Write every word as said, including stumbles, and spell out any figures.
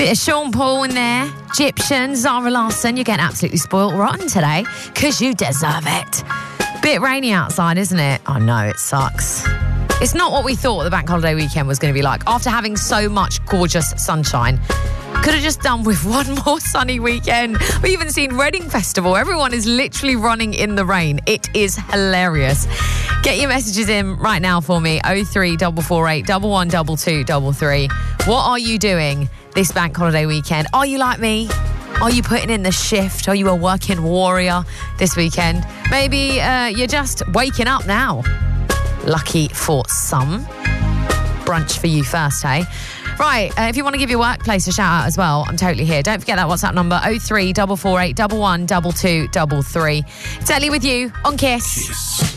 Bit of Sean Paul in there. Egyptian, Zara Larsson. You're getting absolutely spoiled rotten today because you deserve it. Bit rainy outside, isn't it? I know, it sucks. It's not what we thought the bank holiday weekend was going to be like. After having so much gorgeous sunshine, could have just done with one more sunny weekend. We even seen Reading Festival. Everyone is literally running in the rain. It is hilarious. Get your messages in right now for me. oh three four four eight, one one two two three three. What are you doing this bank holiday weekend? Are you like me? Are you putting in the shift? Are you a working warrior this weekend? Maybe uh, you're just waking up now. Lucky for some. Brunch for you first, hey? Right, uh, if you want to give your workplace a shout out as well, I'm totally here. Don't forget that WhatsApp number, oh three four four eight, one one two two three three. It's Ellie with you on Kiss. Kiss.